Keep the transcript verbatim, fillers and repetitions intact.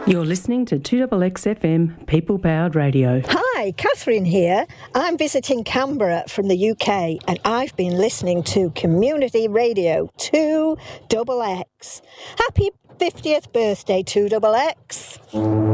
You're listening to two X X F M, People Powered Radio. Hi, Catherine here. I'm visiting Canberra from the U K and I've been listening to Community Radio two X X. Happy fiftieth birthday, two X X.